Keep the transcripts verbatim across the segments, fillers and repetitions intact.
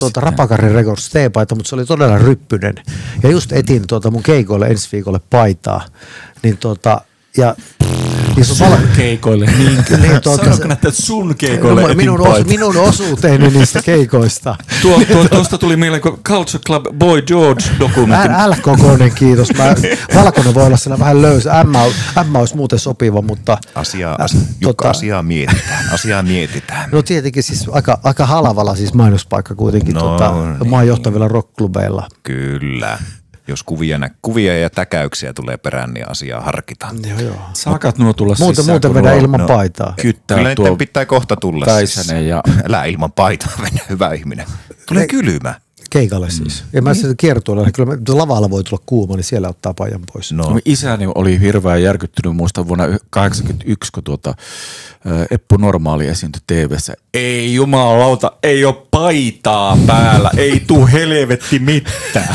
tuota Rapakarin Records T-paita, mutta se oli todella ryppynen. Ja just etin tuota mun keikoille ensi viikolle paitaa. Niin tuota, ja... Niin sun val... keikoille. Niin, niin, tuota, Sanoitko näitä, että sun keikoille no, minun, osu, minun osuuteeni niistä keikoista. Tuo, tuo, tuosta tuli mieleen Culture Club Boy George-dokumentti. L-kokoinen, kiitos. Mä, valkoinen voi olla siellä vähän löysä. M, M olisi muuten sopiva, mutta... Asiaa, as, Jukka, tota, asiaa mietitään. Asiaa mietitään. No tietenkin siis aika, aika halvalla siis mainospaikka kuitenkin no, tuota, niin. maan johtavilla rockklubeilla. Kyllä. Jos kuvia, kuvia ja täkäyksiä tulee perään, niin asiaa harkitaan. Joo, joo. Saakat nuo tulla muuten, sisään. Muuten vedä ilman no, paitaa. Kyllä niiden pitää kohta tulla. Päisänen ja... Älä ilman paitaa mennä, hyvä ihminen. Tulee kylmä. Keikalle siis. Ja mä sitten kiertueella, kyllä lavalla voi tulla kuuma, niin siellä ottaa paijan pois. No. Isäni oli hirveän järkyttynyt muista vuonna kahdeksankymmentäyksi, kun tuota, Eppu Normaali esiintyi T V:ssä. Ei jumalauta, ei ole paitaa päällä, ei tuu helvetti mitään.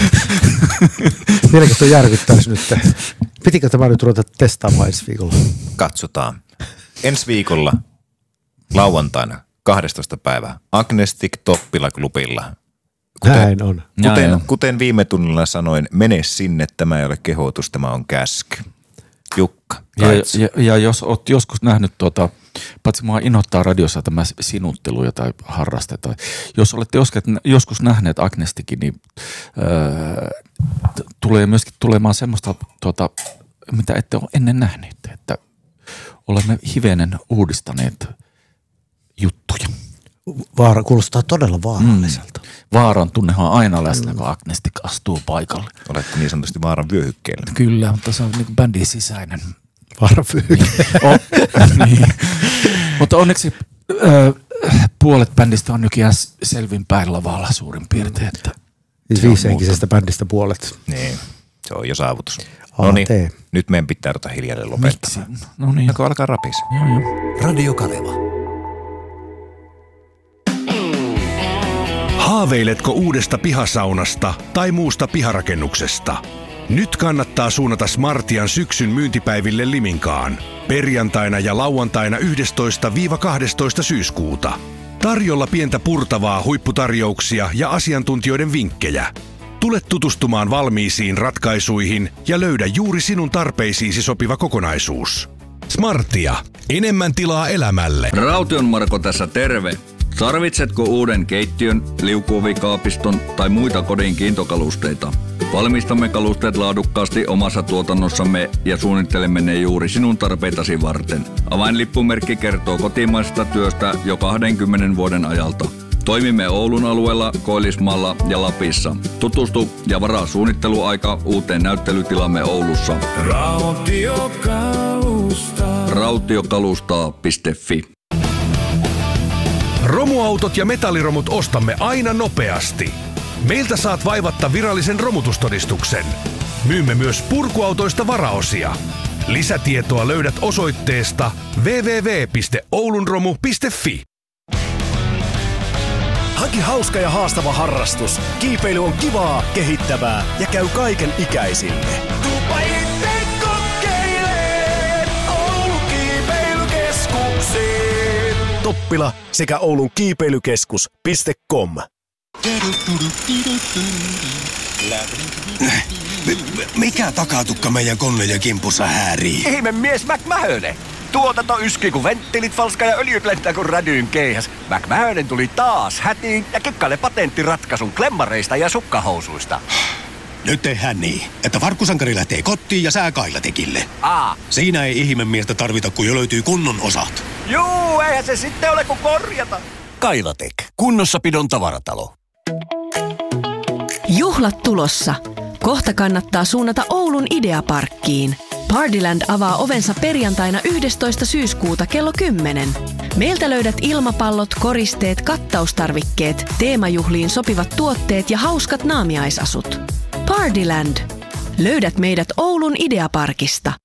Vieläkö tuo järkyttäisi nyt? Pitikö tämä nyt ruveta testaamaan ensi viikolla? Katsotaan. Ensi viikolla lauantaina kahdestoista päivä Agnestic Toppila klubilla. Kuten, Näin on. Kuten, ja, kuten viime tunnilla sanoin, mene sinne, tämä ei ole kehotus, tämä on käsky. Jukka, ja, ja, ja jos olet joskus nähnyt, tuota, paitsi mua innoittaa radiossa tämä sinuttelu, jota harrastetaan. Jos olette joskus nähneet Agnesticin, niin öö, tulee myöskin tulemaan semmoista, tuota, mitä ette ole ennen nähneet, että olemme hivenen uudistaneet juttuja. Vaara, kuulostaa todella vaaralliselta. Mm. Vaaran tunnehan aina läsnä, mm. kun Agnestic astuu paikalle. Olette niin sanotusti vaaran vyöhykkeellä. Kyllä, mutta se on niin kuin bändin sisäinen. Vaaran vyöhykke. Oh, niin. Mutta onneksi äh, puolet bändistä on nykyään selvinpäin lavalla suurin piirtein. Että viisenkisestä bändistä puolet. Niin, se on jo saavutus. No niin, nyt meidän pitää ruveta hiljalleen lopettamaan. Miksi? No niin. Joko alkaa rapis. Joo, joo. Radio Kaleva. Haaveiletko uudesta pihasaunasta tai muusta piharakennuksesta? Nyt kannattaa suunnata Smartian syksyn myyntipäiville Liminkaan. Perjantaina ja lauantaina yhdestoista kahdestoista syyskuuta. Tarjolla pientä purtavaa, huipputarjouksia ja asiantuntijoiden vinkkejä. Tule tutustumaan valmiisiin ratkaisuihin ja löydä juuri sinun tarpeisiisi sopiva kokonaisuus. Smartia. Enemmän tilaa elämälle. Raution Marko tässä, terve. Tarvitsetko uuden keittiön, liukuovikaapiston tai muita kodin kiintokalusteita? Valmistamme kalusteet laadukkaasti omassa tuotannossamme ja suunnittelemme ne juuri sinun tarpeitasi varten. Avainlippumerkki kertoo kotimaisesta työstä jo kaksikymmentä vuoden ajalta. Toimimme Oulun alueella, Koillismaalla ja Lapissa. Tutustu ja varaa suunnitteluaika uuteen näyttelytilamme Oulussa. Rautiokalusta. rautiokalustaa piste fi. Romuautot ja metalliromut ostamme aina nopeasti. Meiltä saat vaivatta virallisen romutustodistuksen. Myymme myös purkuautoista varaosia. Lisätietoa löydät osoitteesta double-u double-u double-u piste oulunromu piste fi. Hanki hauska ja haastava harrastus. Kiipeily on kivaa, kehittävää ja käy kaiken ikäisille. Tuupa itse kokeilee Oulun kiipeilykeskuksiin. Toppila sekä Oulun kiipeilykeskus piste com. Mikä takatukka meidän konnejen kimpussa häärii? Ihme mies McMahone. Tuotanto yski kun venttiilit falska ja öljyt lentää kun rädyyn keihäs. McMahone tuli taas hätiin ja kikkaile patenttiratkaisun klemmareista ja sukkahousuista. Nyt tehdään niin, että farkkusankari lähtee kotiin ja sää Kailatekille. Aa. Siinä ei ihmemiestä tarvita, kun jo löytyy kunnon osat. Juu, eihän se sitten ole kuin korjata. Kailatek. Kunnossapidon tavaratalo. Juhlat tulossa. Kohta kannattaa suunnata Oulun Ideaparkkiin. Partyland avaa ovensa perjantaina yhdestoista syyskuuta kello kymmenen. Meiltä löydät ilmapallot, koristeet, kattaustarvikkeet, teemajuhliin sopivat tuotteet ja hauskat naamiaisasut. Partyland. Löydät meidät Oulun Ideaparkista.